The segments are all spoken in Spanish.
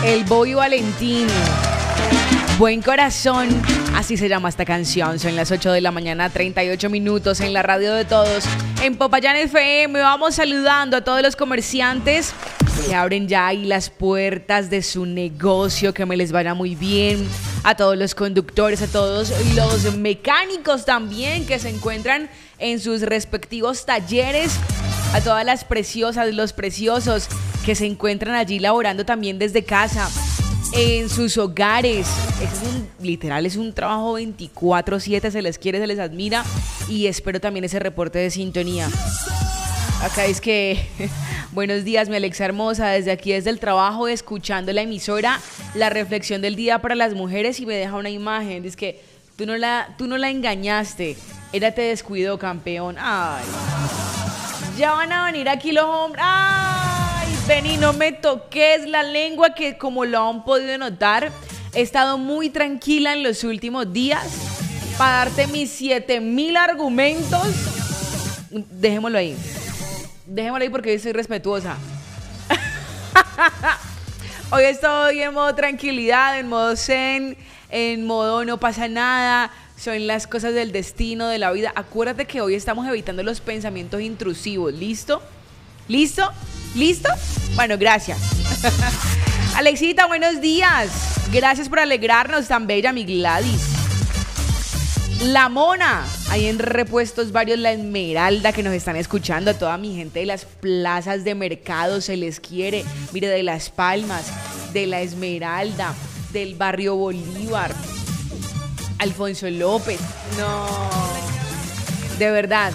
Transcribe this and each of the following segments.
El Bobby Valentín. Buen corazón, así se llama esta canción. Son las 8 de la mañana, 38 minutos en la radio de todos. En Popayán FM vamos saludando a todos los comerciantes que abren ya ahí las puertas de su negocio, que me les vaya muy bien. A todos los conductores, a todos los mecánicos también que se encuentran en sus respectivos talleres. A todas las preciosas, los preciosos que se encuentran allí laborando también desde casa, en sus hogares. Literal, es un trabajo 24/7, se les quiere, se les admira y espero también ese reporte de sintonía. Acá es que, buenos días, mi Alexa hermosa, desde aquí, desde el trabajo, escuchando la emisora, la reflexión del día para las mujeres, y me deja una imagen, dice que tú no la engañaste, ella te descuidó, campeón. Ay, ya van a venir aquí los hombres. Ay, vení, no me toques la lengua, que como lo han podido notar, he estado muy tranquila en los últimos días para darte mis 7000 argumentos. Dejémoslo ahí porque hoy soy respetuosa. Hoy estoy en modo tranquilidad, en modo zen, en modo no pasa nada. Son las cosas del destino, de la vida. Acuérdate que hoy estamos evitando los pensamientos intrusivos. ¿Listo? ¿Listo? ¿Listo? Bueno, gracias. Alexita, buenos días. Gracias por alegrarnos, tan bella mi Gladys. La Mona, ahí en Repuestos Varios, La Esmeralda, que nos están escuchando. A toda mi gente de las plazas de mercado, se les quiere. Mire, de Las Palmas, de La Esmeralda, del barrio Bolívar, Alfonso López. No, de verdad.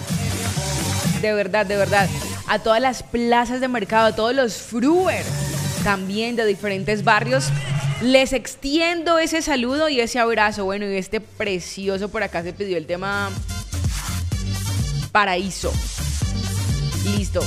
A todas las plazas de mercado, a todos los fruer también de diferentes barrios, les extiendo ese saludo y ese abrazo. Bueno, y este precioso por acá se pidió el tema Paraíso. Listo,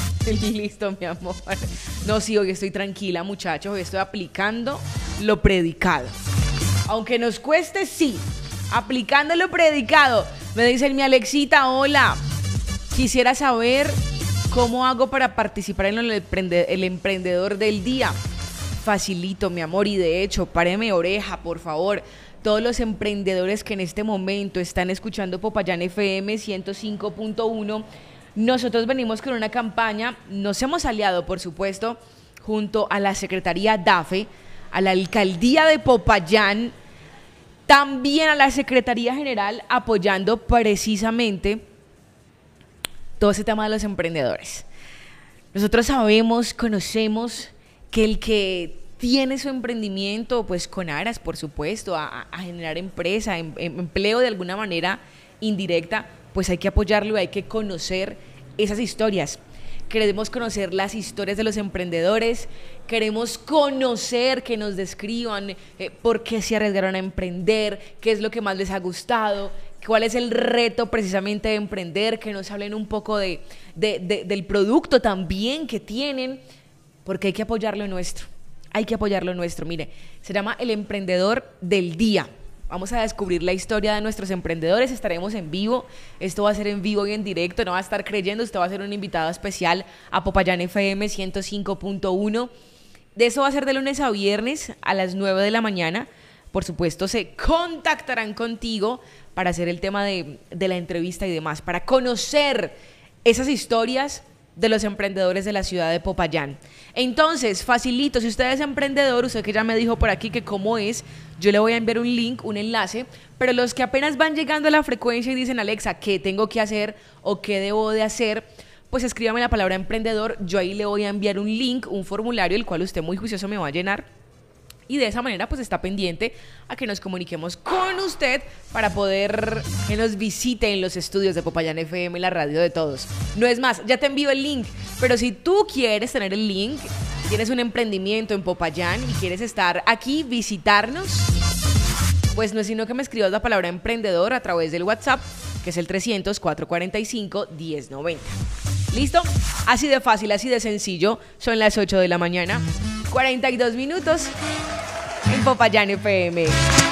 mi amor. No, sí, hoy estoy tranquila, muchachos. Hoy estoy aplicando lo predicado. Aunque nos cueste, sí, aplicando lo predicado. Me dicen, mi Alexita, hola, quisiera saber cómo hago para participar en el emprendedor del día. Facilito, mi amor, y de hecho, páreme oreja, por favor. Todos los emprendedores que en este momento están escuchando Popayán FM 105.1, nosotros venimos con una campaña, nos hemos aliado, por supuesto, junto a la Secretaría DAFE, a la Alcaldía de Popayán, también a la Secretaría General, apoyando precisamente todo ese tema de los emprendedores. Nosotros sabemos, conocemos que el que tiene su emprendimiento, pues con aras, por supuesto, a generar empresa, empleo de alguna manera indirecta, pues hay que apoyarlo y hay que conocer esas historias. Queremos conocer las historias de los emprendedores, queremos conocer, que nos describan por qué se arriesgaron a emprender, qué es lo que más les ha gustado, cuál es el reto precisamente de emprender, que nos hablen un poco del producto también que tienen, porque hay que apoyar lo nuestro, Mire, se llama El Emprendedor del Día. Vamos a descubrir la historia de nuestros emprendedores, estaremos en vivo, esto va a ser en vivo y en directo, no va a estar creyendo, usted va a ser un invitado especial a Popayán FM 105.1. De eso va a ser de lunes a viernes a las 9 de la mañana. Por supuesto, se contactarán contigo para hacer el tema de la entrevista y demás, para conocer esas historias de los emprendedores de la ciudad de Popayán. Entonces, facilito, si usted es emprendedor, usted que ya me dijo por aquí que cómo es, yo le voy a enviar un link, un enlace, pero los que apenas van llegando a la frecuencia y dicen, Alexa, ¿qué tengo que hacer o qué debo de hacer? Pues escríbame la palabra emprendedor, yo ahí le voy a enviar un link, un formulario, el cual usted muy juicioso me va a llenar. Y de esa manera pues está pendiente a que nos comuniquemos con usted para poder que nos visite en los estudios de Popayán FM, la radio de todos. No es más, ya te envío el link, pero si tú quieres tener el link, tienes un emprendimiento en Popayán y quieres estar aquí, visitarnos, pues no es sino que me escribas la palabra emprendedor a través del WhatsApp, que es el 300-445-1090. ¿Listo? Así de fácil, así de sencillo. Son las 8 de la mañana, 42 minutos en Popayán FM.